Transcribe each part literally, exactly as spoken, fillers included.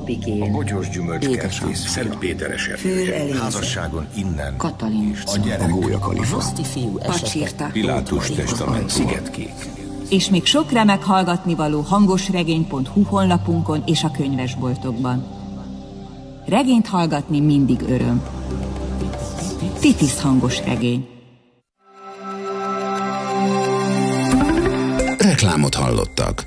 Epigén, a bogyós gyümölcskertész, Szent Péteres erdő, házasságon innen, Katalin, a gyerek, a gólya kalifa, Roszti fiú esete, Pilátus testament, Szigetkék. És még sok remek hallgatnivaló hangosregény pont hu honlapunkon és a könyvesboltokban. Regényt hallgatni mindig öröm. Titisz hangos regény. Reklámot hallottak.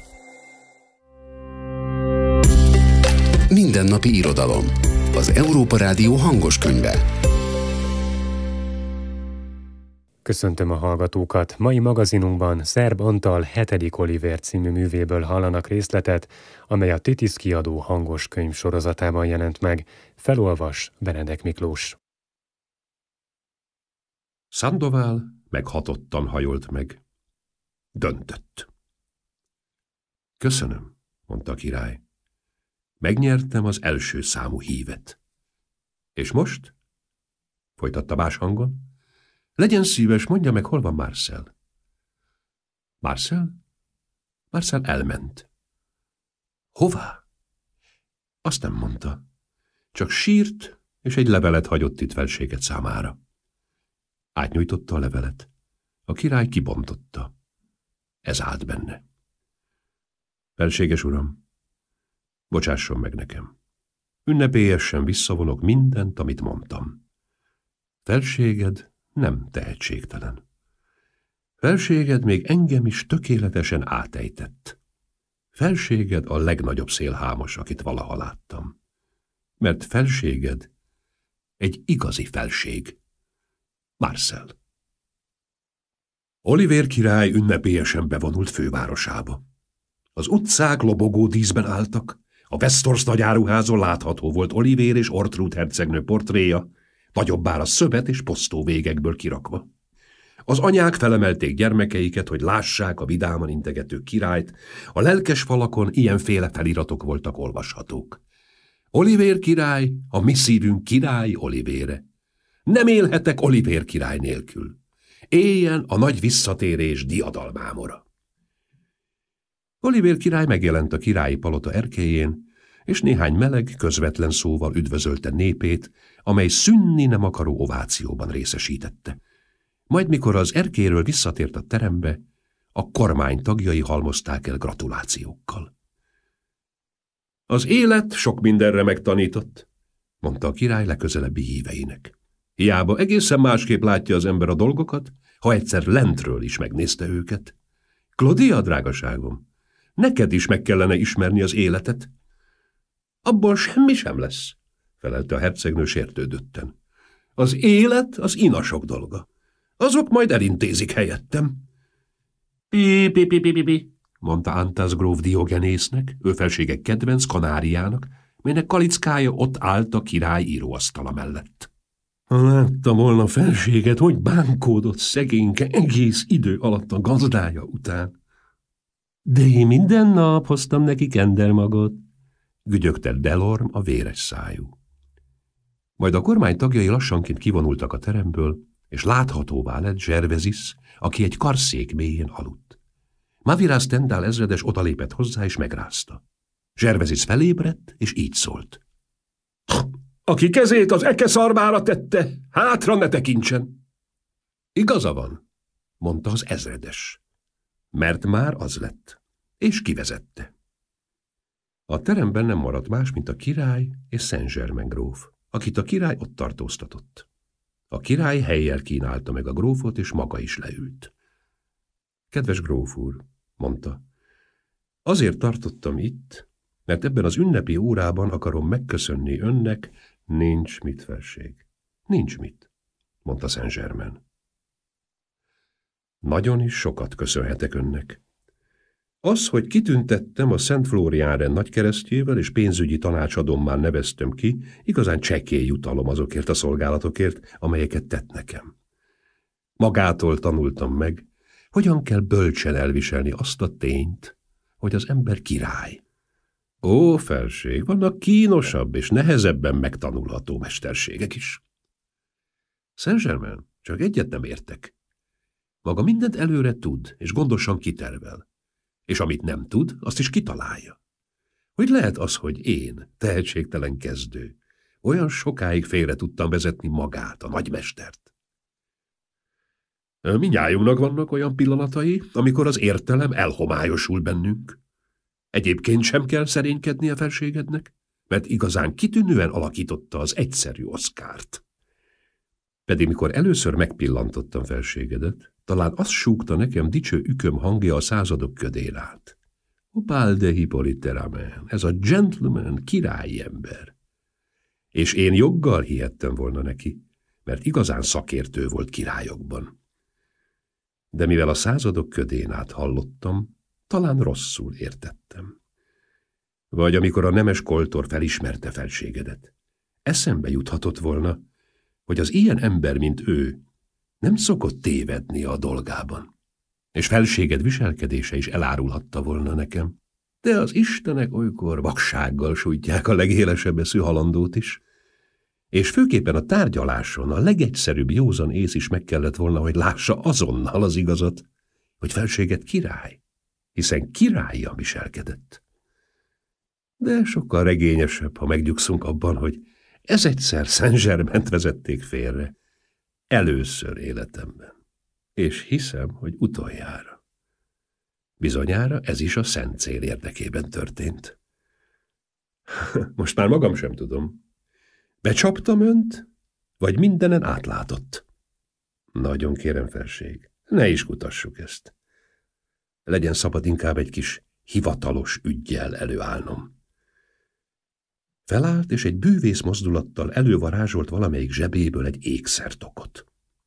Mindennapi irodalom. Az Európa Rádió hangos könyve. Köszöntöm a hallgatókat! Mai magazinunkban Szerb Antal hetedik Olivér című művéből hallanak részletet, amely a Titisz kiadó hangos könyv sorozatában jelent meg. Felolvas Benedek Miklós. Szandovál meghatottan hajolt meg. Döntött. Köszönöm, mondta a király. Megnyertem az első számú hívet. És most? Folytatta más hangon. Legyen szíves, mondja meg, hol van Marcel. Marcel? Marcel elment. Hová? Azt nem mondta. Csak sírt, és egy levelet hagyott itt felséget számára. Átnyújtotta a levelet. A király kibontotta. Ez állt benne. Felséges uram, bocsásson meg nekem. Ünnepélyesen visszavonok mindent, amit mondtam. Felséged nem tehetségtelen. Felséged még engem is tökéletesen átejtett. Felséged a legnagyobb szélhámos, akit valaha láttam. Mert felséged egy igazi felség. Marcel. Olivér király ünnepélyesen bevonult fővárosába. Az utcák lobogó díszben álltak, a Westhorst nagyáruházon látható volt Olivér és Ortrud hercegnő portréja, nagyobbára szövet és posztó végekből kirakva. Az anyák felemelték gyermekeiket, hogy lássák a vidáman integető királyt, a lelkes falakon ilyenféle feliratok voltak olvashatók. Olivér király, a mi szívünk király Olivére. Nem élhetek Olivér király nélkül. Éljen a nagy visszatérés diadalmámora. Olivér király megjelent a királyi palota erkélyén, és néhány meleg, közvetlen szóval üdvözölte népét, amely szűnni nem akaró ovációban részesítette. Majd mikor az erkélyről visszatért a terembe, a kormány tagjai halmozták el gratulációkkal. Az élet sok mindenre megtanított, mondta a király legközelebbi híveinek. Hiába egészen másképp látja az ember a dolgokat, ha egyszer lentről is megnézte őket. Claudia, drágaságom, neked is meg kellene ismerni az életet. Abból semmi sem lesz, felelte a hercegnő sértődötten. Az élet az inasok dolga. Azok majd elintézik helyettem. Pi, pi, pi, pi, pi, pi, mondta Antas gróf Diogenésznek, ő felsége kedvenc kanáriának, melynek kalickája ott állt a király íróasztala mellett. Ha láttam volna felséget, hogy bánkódott szegényke egész idő alatt a gazdája után. De én minden nap hoztam neki kendermagot, gügyögte Delorme a véres szájú. Majd a kormány tagjai lassanként kivonultak a teremből, és láthatóvá lett Gervesis, aki egy karszék mélyén aludt. Maviras Stendhal ezredes odalépett hozzá, és megrázta. Gervesis felébredt, és így szólt. Aki kezét az eke szarvára tette, hátra ne tekintsen. Igaza van, mondta az ezredes, mert már az lett, és kivezette. A teremben nem maradt más, mint a király és Saint-Germain gróf, akit a király ott tartóztatott. A király helyjel kínálta meg a grófot, és maga is leült. Kedves gróf úr, mondta, azért tartottam itt, mert ebben az ünnepi órában akarom megköszönni önnek, nincs mit, felség. Nincs mit, mondta Saint-Germain. Nagyon is sokat köszönhetek önnek. Az, hogy kitüntettem a Szent Flórián nagykeresztjével és pénzügyi tanácsadommá neveztem ki, igazán csekély jutalom azokért a szolgálatokért, amelyeket tett nekem. Magától tanultam meg, hogyan kell bölcsen elviselni azt a tényt, hogy az ember király. Ó, felség, vannak kínosabb és nehezebben megtanulható mesterségek is. Saint-Germain, csak egyet nem értek. Maga mindent előre tud, és gondosan kitervel. És amit nem tud, azt is kitalálja. Hogy lehet az, hogy én, tehetségtelen kezdő, olyan sokáig félre tudtam vezetni magát, a nagymestert. Mindnyájunknak vannak olyan pillanatai, amikor az értelem elhomályosul bennünk. Egyébként sem kell szerénykedni a felségednek, mert igazán kitűnően alakította az egyszerű Oszkárt. Pedig mikor először megpillantottam felségedet, talán azt súgta nekem dicső üköm hangja a századok ködén át. Opál de Hippolyte, ez a gentleman, királyi ember. És én joggal hihettem volna neki, mert igazán szakértő volt királyokban. De mivel a századok ködén át hallottam, talán rosszul értettem. Vagy amikor a nemes koltor felismerte felségedet, eszembe juthatott volna, hogy az ilyen ember, mint ő, nem szokott tévedni a dolgában, és felséged viselkedése is elárulhatta volna nekem. De az istenek olykor vaksággal sújtják a legélesebb eszű halandót is, és főképpen a tárgyaláson a legegyszerűbb józan ész is meg kellett volna, hogy lássa azonnal az igazat, hogy felséged király, hiszen királlyal viselkedett. De sokkal regényesebb, ha megnyugszunk abban, hogy ez egyszer Saint-Germaint vezették félre, először életemben, és hiszem, hogy utoljára. Bizonyára ez is a szent cél érdekében történt. Most már magam sem tudom. Becsaptam önt, vagy mindenen átlátott? Nagyon kérem, felség, ne is kutassuk ezt. Legyen szabad inkább egy kis hivatalos üggyel előállnom. Felállt, és egy bűvész mozdulattal elővarázsolt valamelyik zsebéből egy ékszertokot.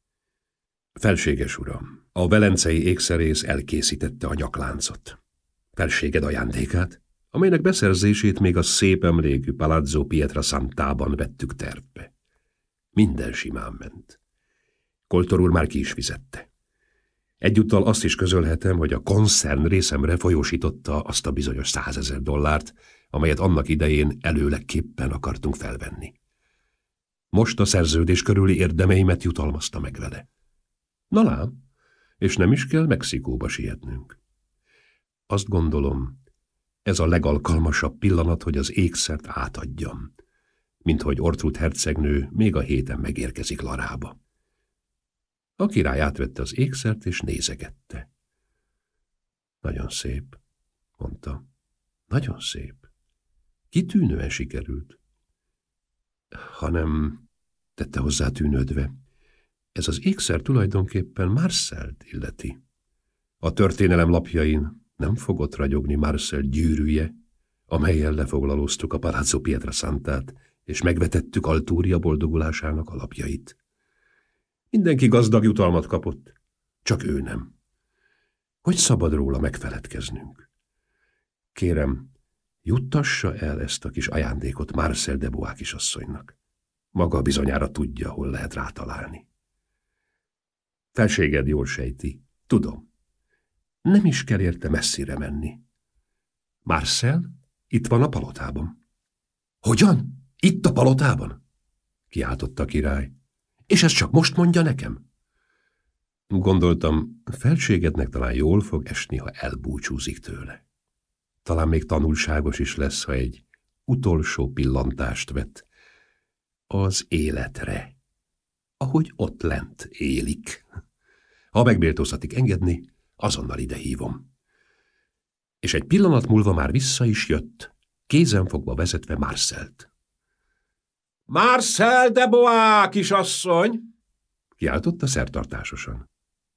Felséges uram, a velencei ékszerész elkészítette a nyakláncot. Felséged ajándékát, amelynek beszerzését még a szép emlékű Palazzo Pietrasantában vettük tervbe. Minden simán ment. Koltor úr már ki is fizette. Egyúttal azt is közölhetem, hogy a koncern részemre folyósította azt a bizonyos százezer dollárt, amelyet annak idején előlegképpen akartunk felvenni. Most a szerződés körüli érdemeimet jutalmazta meg vele. Na lám, és nem is kell Mexikóba sietnünk. Azt gondolom, ez a legalkalmasabb pillanat, hogy az ékszert átadjam, minthogy Ortrud hercegnő még a héten megérkezik Larába. A király átvette az ékszert, és nézegette. Nagyon szép, mondta. Nagyon szép. Kitűnően sikerült. Hanem, tette hozzá tűnődve, ez az ékszer tulajdonképpen Marcelt illeti. A történelem lapjain nem fogott ragyogni Marcel gyűrűje, amellyel lefoglalóztuk a Palazzo Pietrasantát, és megvetettük Altúria boldogulásának alapjait. Mindenki gazdag jutalmat kapott, csak ő nem. Hogy szabad róla megfeledkeznünk? Kérem, juttassa el ezt a kis ajándékot Marcel de Bois kisasszonynak. Maga bizonyára tudja, hol lehet rátalálni. Felséged jól sejti, tudom. Nem is kell érte messzire menni. Marcel itt van a palotában. Hogyan? Itt a palotában? Kiáltotta a király. És ezt csak most mondja nekem? Gondoltam, felségednek talán jól fog esni, ha elbúcsúzik tőle. Talán még tanulságos is lesz, ha egy utolsó pillantást vet az életre, ahogy ott lent élik. Ha megméltóztatik engedni, azonnal ide hívom. És egy pillanat múlva már vissza is jött, kézenfogva vezetve Marcelt. Marcel de Bois, kisasszony! Kiáltotta szertartásosan.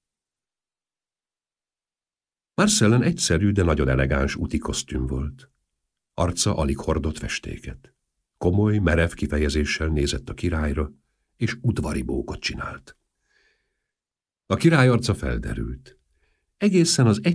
Marcellen egyszerű, de nagyon elegáns úti kosztüm volt. Arca alig hordott festéket. Komoly, merev kifejezéssel nézett a királyra, és udvari bókot csinált. A király arca felderült. Egészen az egy